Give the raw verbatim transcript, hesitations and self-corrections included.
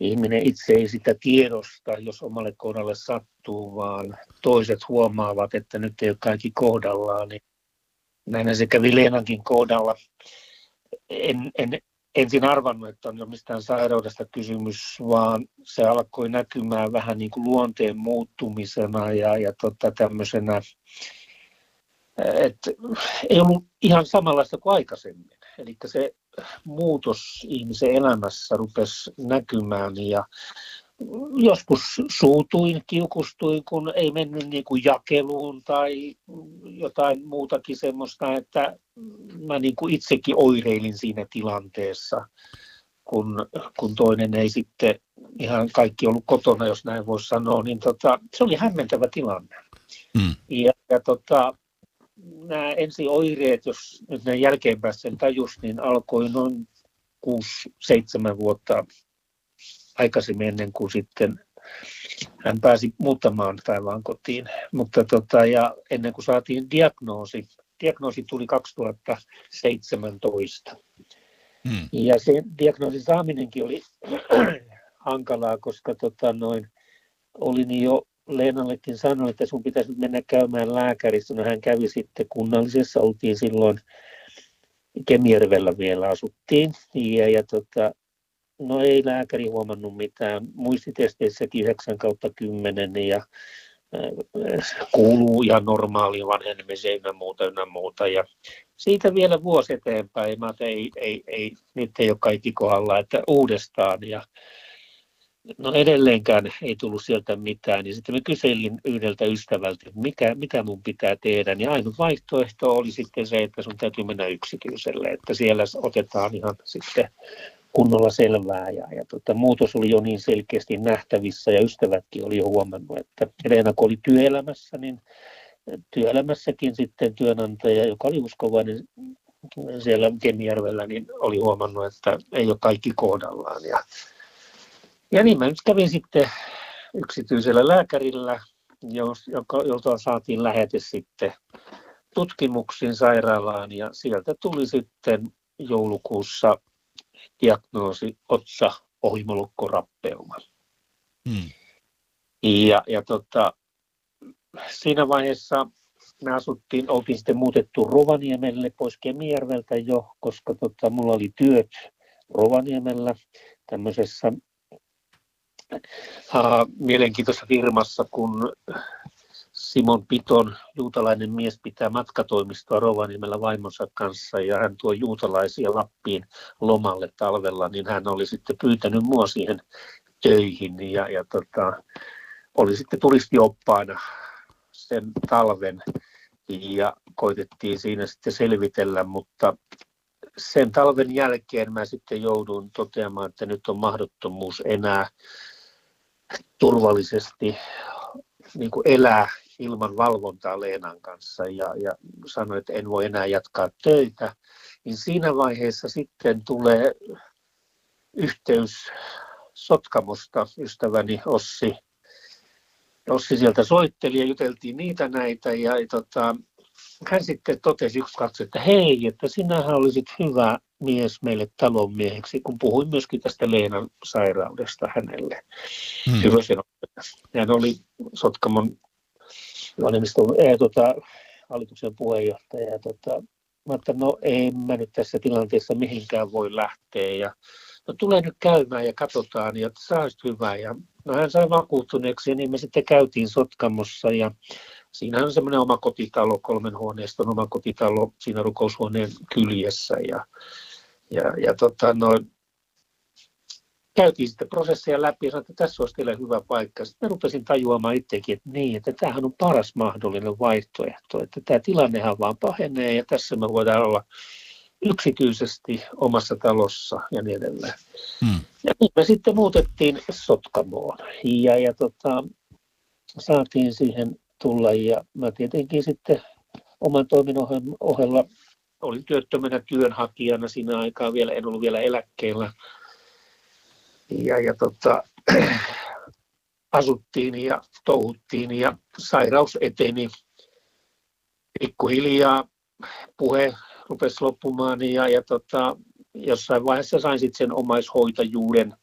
ihminen itse ei sitä tiedosta, jos omalle kohdalle sattuu, vaan toiset huomaavat, että nyt ei ole kaikki kohdallaan. Niin näin se kävi Leenankin kohdalla. En, en ensin arvannut, että on jo mistään sairaudesta kysymys, vaan se alkoi näkymään vähän niin kuin luonteen muuttumisena ja, ja tota tämmöisenä, että ei ollut ihan samanlaista kuin aikaisemmin. Eli se muutos ihmisen elämässä rupesi näkymään ja joskus suutuin, kiukustuin, kun ei mennyt niin kuin jakeluun tai jotain muutakin semmoista, että mä niin kuin itsekin oireilin siinä tilanteessa, kun, kun toinen ei sitten ihan kaikki ollut kotona, jos näin voisi sanoa, niin tota, se oli hämmentävä tilanne. Mm. Ja, ja tota, nämä ensioireet, jos nyt näin jälkeenpäin sen tajus, niin alkoi noin kuusi seitsemän vuotta aikaisemmin ennen kuin sitten hän pääsi muuttamaan taivaan kotiin. Mutta tota, ja ennen kuin saatiin diagnoosi, diagnoosi tuli kaksituhattaseitsemäntoista. Hmm. Ja se diagnoosin saaminenkin oli hankalaa, koska tota, noin, olin jo Leenallekin sanoi, että sun pitäisi nyt mennä käymään lääkärissä. No hän kävi sitten kunnallisessa, oltiin silloin Kemijärvellä vielä asuttiin. Ja, ja tota, no ei lääkäri huomannut mitään. Muistitesteissäkin yhdeksän kautta kymmenen ja äh, kuuluu ihan normaaliin vanhenemiseen ynnä muuta, ynnä muuta. Ja siitä vielä vuosi eteenpäin. Mä että ei, ei, ei, nyt ei ole kaikki kohdalla, että uudestaan. Ja no edelleenkään ei tullut sieltä mitään, niin sitten mä kyselin yhdeltä ystävältä, että mikä, mitä mun pitää tehdä, niin ainut vaihtoehto oli sitten se, että sun täytyy mennä yksityiselle, että siellä otetaan ihan sitten kunnolla selvää, ja, ja tota, muutos oli jo niin selkeästi nähtävissä, ja ystävätkin oli jo huomannut, että Leena kun oli työelämässä, niin työelämässäkin sitten työnantaja, joka oli uskovainen siellä Kemijärvellä, niin oli huomannut, että ei ole kaikki kohdallaan, ja Ja niin mä nyt kävin sitten yksityisellä lääkärillä, jolta saatiin lähete sitten tutkimuksiin sairaalaan ja sieltä tuli sitten joulukuussa diagnoosi otsaohimolukkorappeuma. Hmm. Ja, ja tota, siinä vaiheessa me asuttiin, oltiin sitten muutettu Rovaniemelle pois Kemijärveltä jo, koska tota, mulla oli työt Rovaniemellä tämmöisessä Uh, mielenkiintoisessa firmassa, kun Simon Piton, juutalainen mies, pitää matkatoimistoa Rovaniemellä vaimonsa kanssa ja hän tuo juutalaisia Lappiin lomalle talvella, niin hän oli sitten pyytänyt mua siihen töihin ja, ja tota, oli sitten turistioppaana sen talven ja koitettiin siinä sitten selvitellä, mutta sen talven jälkeen mä sitten joudun toteamaan, että nyt on mahdottomuus enää turvallisesti niin kuin elää ilman valvontaa Leenan kanssa ja, ja sanoi, että en voi enää jatkaa töitä, niin siinä vaiheessa sitten tulee yhteys Sotkamosta, ystäväni Ossi. Ossi sieltä soitteli ja juteltiin niitä näitä ja tota, hän sitten totesi yksi kaksi, että hei, että sinähän olisit hyvä mies meille talonmieheksi, kun puhuin myöskin tästä Leenan sairaudesta hänelle. Hmm. Hän oli Sotkamon ää, tota, hallituksen puheenjohtaja. Ja, tota, mä että no ei mä nyt tässä tilanteessa mihinkään voi lähteä. Ja, no tulee nyt käymään ja katsotaan, ja sä olisit hyvä. Ja, no hän sai vakuuttuneeksi, ja niin me sitten käytiin Sotkamossa. Ja siinä on semmoinen oma kotitalo, kolmen huoneiston oma kotitalo siinä rukoushuoneen kyljessä. Ja, ja, ja tota, no, käytiin sitten prosesseja läpi ja sanoin, että tässä olisi teille hyvä paikka. Sitten mä rupesin tajuamaan itsekin, että niin, että tämähän on paras mahdollinen vaihtoehto. Että tämä tilannehan vaan pahenee ja tässä me voidaan olla yksityisesti omassa talossa ja niin edelleen. Hmm. Ja niin me sitten muutettiin Sotkamoon ja, ja tota, saatiin siihen tulla ja mä tietenkin sitten oman toiminnan ohella olin työttömänä työnhakijana siinä aikaa vielä, en ollut vielä eläkkeellä. Ja, ja tota, asuttiin ja touhuttiin ja sairaus eteni. Pikkuhiljaa puhe rupesi loppumaan ja, ja tota, jossain vaiheessa sain sitten sen omaishoitajuuden